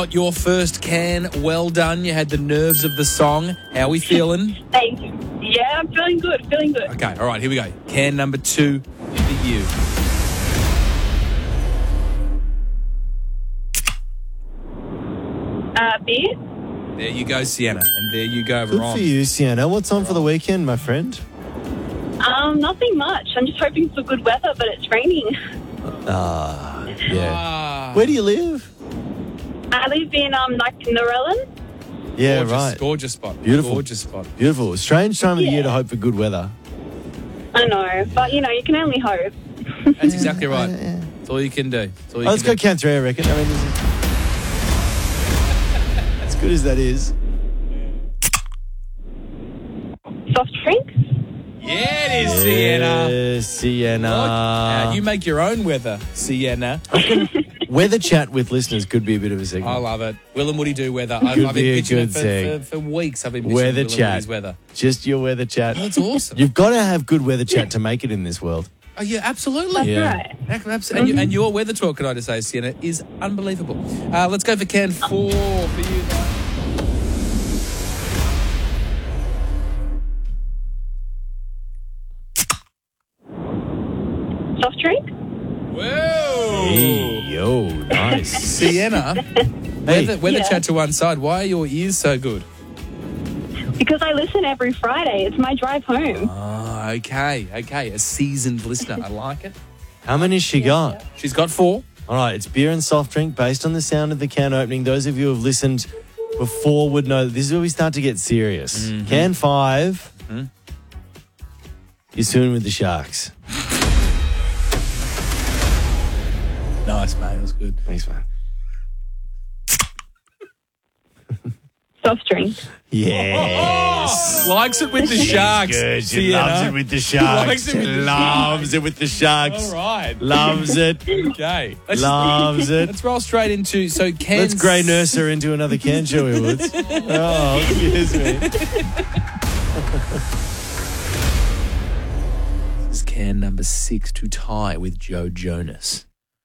Got your first can. Well done. You had the nerves of the song. How are we feeling? Thank you. Yeah, I'm feeling good. Okay, all right, here we go. Can number 2 for you. Beer? There you go, Sienna. And there you go, Good Ron. for you, Sienna. What's on for the weekend, my friend? Nothing much. I'm just hoping for good weather, but it's raining. Yeah. Where do you live? I live in Narellan. Yeah, Gorgeous, right. Gorgeous spot. Beautiful. Gorgeous spot. Beautiful. Strange time of the Yeah. year to hope for good weather. I know, but you can only hope. That's exactly right. That's all you can do. That's all you Let's can go do. count 3, I reckon. I mean, as good as that is. Soft drinks? Yeah, it is, Sienna. Yes, Sienna. Look, you make your own weather, Sienna. Weather chat with listeners could be a bit of a segment. I love it. Will and Woody do weather. Could I've be been a pitching good it for weeks. I've been pitching Weather Will and chat. Woody's weather. Just your weather chat. That's awesome. You've got to have good weather chat to make it in this world. Oh, yeah, absolutely. That's Yeah. right. Absolutely. And your weather talk, can I just say, Sienna, is unbelievable. Let's go for can 4 for you. Soft drink? Whoa. Hey, yo, nice. Sienna, Hey. weather Yeah. chat to one side. Why are your ears so good? Because I listen every Friday. It's my drive home. Oh, okay. A seasoned listener. I like it. How many has she got? She's got 4. All right, it's beer and soft drink based on the sound of the can opening. Those of you who have listened before would know that this is where we start to get serious. Mm-hmm. Can 5, you're swimming with the sharks. Nice, mate. That was good. Thanks, man. Soft drink. Yes. Likes it with the sharks. Good. She Sienna. loves it with the sharks. Likes it with the Loves it with the sharks. All right. Loves it. Okay. Loves it. Let's roll straight into can. Let's grey nurse her into another can, shall we, Woods? Oh, excuse me. This is can number 6 to tie with Joe Jonas.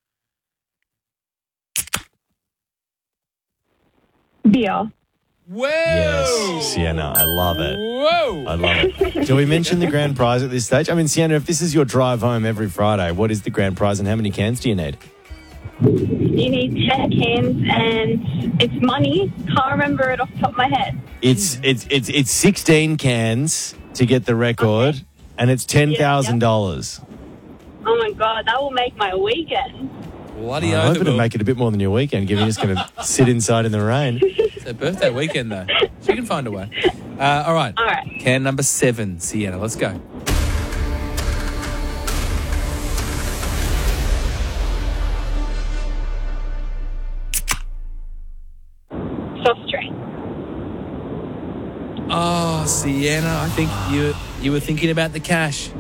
Beer. Whoa! Yes, Sienna, I love it. Whoa! I love it. Do we mention the grand prize at this stage? I mean, Sienna, if this is your drive home every Friday, what is the grand prize and how many cans do you need? You need 10 cans and it's money. Can't remember it off the top of my head. It's 16 cans to get the record, and it's $10,000. Oh my God, that will make my weekend. Bloody I oath hope it it'll will. make it a bit more than your weekend, given you're just going to sit inside in the rain. It's her birthday weekend, though. She can find a way. All right. All right. Can number 7, Sienna. Let's go. Soft drink. Oh, Sienna, I think you were thinking about the cash.